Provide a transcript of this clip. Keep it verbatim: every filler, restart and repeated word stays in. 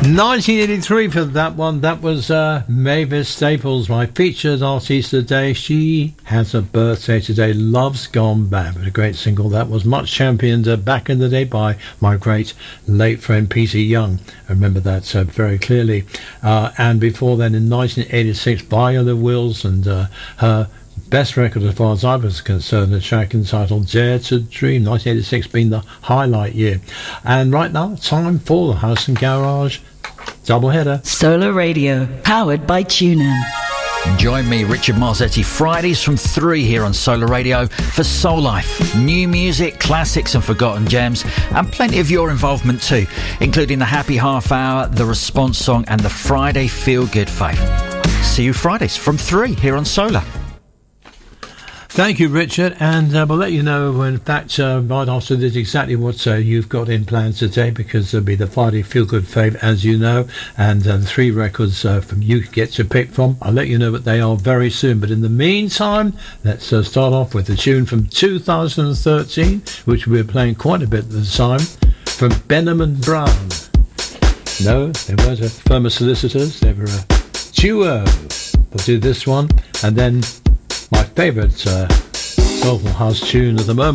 nineteen eighty-three for that one. That was uh, Mavis Staples, my featured artist today. She has a birthday today. Love's Gone Bad. What a great single that was. Much championed uh, back in the day by my great late friend Peter Young. I remember that uh, very clearly. Uh, and before then, in nineteen eighty-six, Viola Wills and uh, her best record as far as I was concerned, a track entitled Dare to Dream, nineteen eighty-six being the highlight year. And right now, time for the House and Garage doubleheader. Solar Radio, powered by TuneIn. Join me, Richard Marzetti, Fridays from three here on Solar Radio for Soul Life. New music, classics and forgotten gems, and plenty of your involvement too, including the Happy Half Hour, the Response Song and the Friday Feel Good Fave. See you Fridays from three here on Solar. Thank you, Richard, and uh, we'll let you know, in fact, uh, right after this, exactly what uh, you've got in plans today, because there'll be the Friday Feel Good Fave, as you know, and uh, the three records uh, from you get to pick from. I'll let you know what they are very soon, but in the meantime, let's uh, start off with a tune from two thousand thirteen, which we were playing quite a bit at the time, from Benham and Brown. No, they weren't a firm of solicitors, they were a duo. We'll do this one, and then my favourite uh, soulful house tune at the moment.